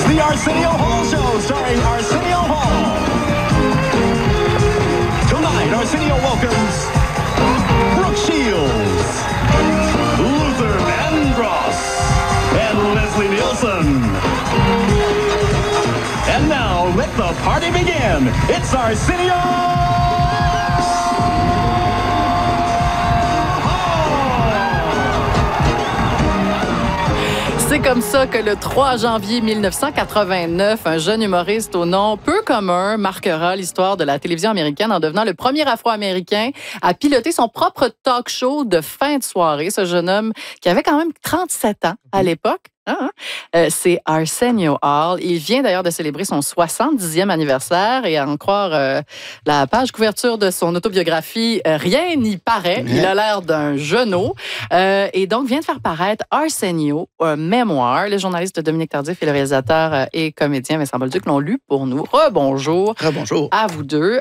The Arsenio Hall Show, starring Arsenio Hall. Tonight, Arsenio welcomes Brooke Shields, Luther Vandross, and Leslie Nielsen. And now, let the party begin. It's Arsenio C'est comme ça que le 3 janvier 1989, un jeune humoriste au nom peu commun marquera l'histoire de la télévision américaine en devenant le premier Afro-Américain à piloter son propre talk show de fin de soirée. Ce jeune homme qui avait quand même 37 ans à l'époque. C'est Arsenio Hall. Il vient d'ailleurs de célébrer son 70e anniversaire et à en croire la page couverture de son autobiographie, rien n'y paraît. Il a l'air d'un genou. Et donc, vient de faire paraître Arsenio, un mémoire. Le journaliste Dominique Tardif et le réalisateur et comédien Vincent Bolduc l'ont lu pour nous. Rebonjour. Rebonjour. À vous deux.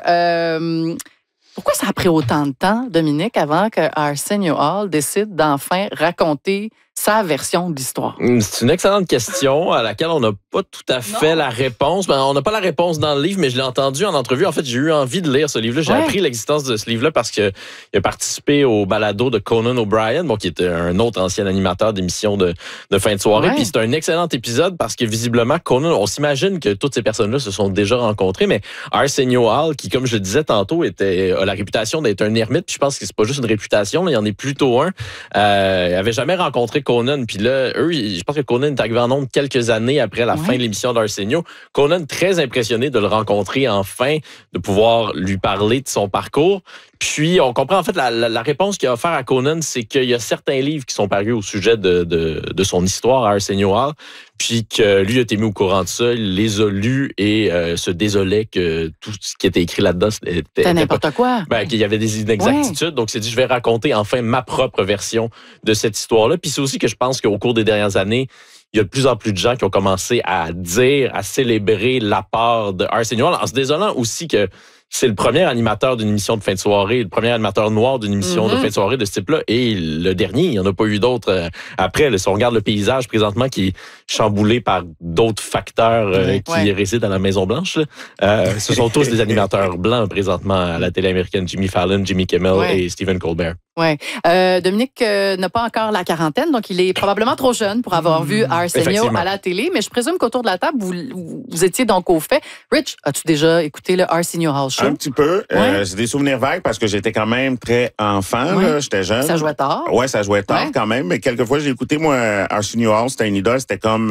Pourquoi ça a pris autant de temps, Dominique, avant que Arsenio Hall décide d'enfin raconter sa version de l'histoire? C'est une excellente question à laquelle on n'a pas tout à fait la réponse. Ben, on n'a pas la réponse dans le livre, mais je l'ai entendu en entrevue. En fait, j'ai eu envie de lire ce livre-là. J'ai appris l'existence de ce livre-là parce qu'il a participé au balado de Conan O'Brien, qui était un autre ancien animateur d'émissions de fin de soirée. Puis c'est un excellent épisode parce que visiblement, Conan, on s'imagine que toutes ces personnes-là se sont déjà rencontrées, mais Arsenio Hall, qui, comme je le disais tantôt, a la réputation d'être un ermite. Puis je pense que c'est pas juste une réputation, là, il y en est plutôt un. Il avait jamais rencontré Conan. Puis là, je pense que Conan est arrivé en nombre quelques années après la fin de l'émission d'Arsenio. Conan, très impressionné de le rencontrer enfin, de pouvoir lui parler de son parcours. Puis, on comprend en fait la réponse qu'il a offert à Conan, c'est qu'il y a certains livres qui sont parus au sujet de son histoire à Arsenio Hall, puis que lui a été mis au courant de ça, il les a lus et se désolait que tout ce qui était écrit là-dedans c'était n'importe quoi. Qu'il y avait des inexactitudes. Donc, il s'est dit, je vais raconter enfin ma propre version de cette histoire-là. Puis c'est aussi que je pense qu'au cours des dernières années, il y a de plus en plus de gens qui ont commencé à célébrer l'apport de Arsenio Hall, en se désolant aussi que c'est le premier animateur d'une émission de fin de soirée, le premier animateur noir d'une émission de fin de soirée de ce type-là. Et le dernier, il n'y en a pas eu d'autres après. Si on regarde le paysage présentement qui est chamboulé par d'autres facteurs qui résident à la Maison-Blanche, ce sont tous des animateurs blancs présentement à la télé américaine. Jimmy Fallon, Jimmy Kimmel et Stephen Colbert. Oui. Dominique n'a pas encore la quarantaine, donc il est probablement trop jeune pour avoir vu Arsenio à la télé, mais je présume qu'autour de la table, vous étiez donc au fait. Rich, as-tu déjà écouté le Arsenio Hall Show? Un petit peu. J'ai des souvenirs vagues parce que j'étais quand même très enfant. Là, j'étais jeune. Ça jouait tard. Oui, ça jouait tard quand même, mais quelquefois, j'ai écouté, moi, Arsenio Hall, c'était une idole, c'était comme